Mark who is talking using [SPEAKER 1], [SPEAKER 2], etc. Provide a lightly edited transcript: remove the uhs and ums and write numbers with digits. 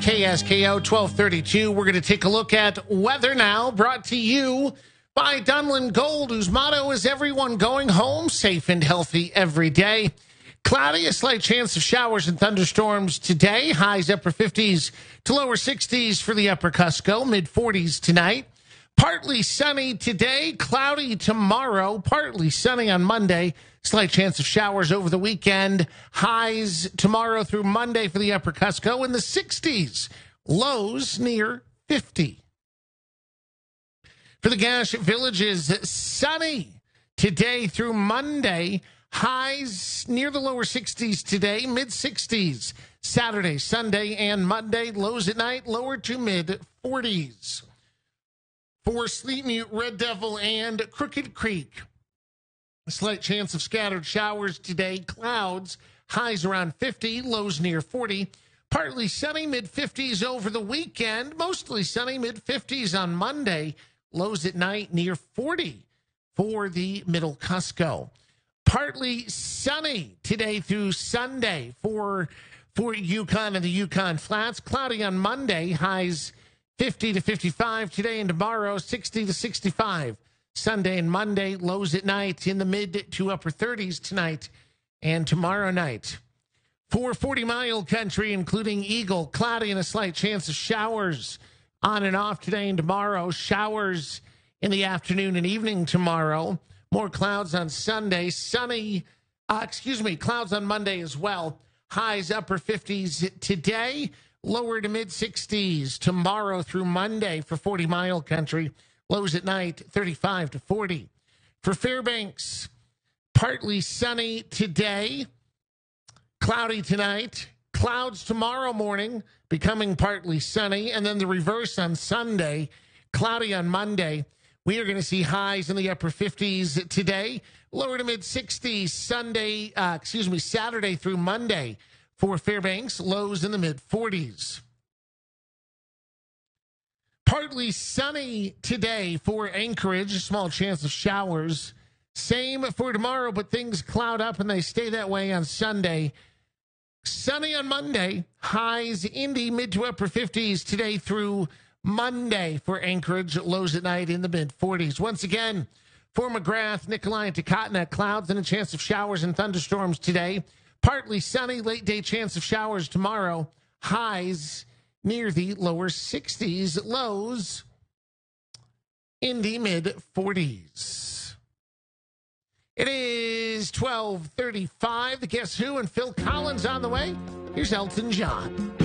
[SPEAKER 1] KSKO 1232. We're going to take a look at weather now, brought to you by Dunlin Gold, whose motto is everyone going home safe and healthy every day. Cloudy, a slight chance of showers and thunderstorms today. Highs upper 50s to lower 60s for the upper Cusco, mid 40s tonight. Partly sunny today, cloudy tomorrow, partly sunny on Monday. Slight chance of showers over the weekend. Highs tomorrow through Monday for the upper Cusco in the 60s. Lows near 50. For the Gash Villages, sunny today through Monday. Highs near the lower 60s today, mid 60s. Saturday, Sunday, and Monday. Lows at night, lower to mid 40s. For Sleet Mute, Red Devil, and Crooked Creek, a slight chance of scattered showers today. Clouds, highs around 50, lows near 40. Partly sunny, mid-50s over the weekend. Mostly sunny, mid-50s on Monday. Lows at night near 40 for the Middle Cusco. Partly sunny today through Sunday for Yukon and the Yukon Flats. Cloudy on Monday, highs 50 to 55 today and tomorrow, 60 to 65. Sunday and Monday, lows at night in the mid to upper 30s tonight and tomorrow night. For 40-mile country, including Eagle, cloudy and a slight chance of showers on and off today and tomorrow. Showers in the afternoon and evening tomorrow. More clouds on Sunday. Clouds on Monday as well. Highs upper 50s today. Lower to mid-60s tomorrow through Monday for 40-mile country. Lows at night, 35 to 40. For Fairbanks, partly sunny today. Cloudy tonight. Clouds tomorrow morning, becoming partly sunny. And then the reverse on Sunday. Cloudy on Monday. We are going to see highs in the upper 50s today. Lower to mid-60s Saturday through Monday. For Fairbanks, lows in the mid-40s. Partly sunny today for Anchorage, a small chance of showers. Same for tomorrow, but things cloud up and they stay that way on Sunday. Sunny on Monday, highs in the mid to upper 50s today through Monday for Anchorage, lows at night in the mid-40s. Once again, for McGrath, Nikolai, and Tecotna, clouds and a chance of showers and thunderstorms today. Partly sunny, late day chance of showers tomorrow. Highs near the lower 60s, lows in the mid-40s. It is 12:35. The Guess Who and Phil Collins on the way. Here's Elton John.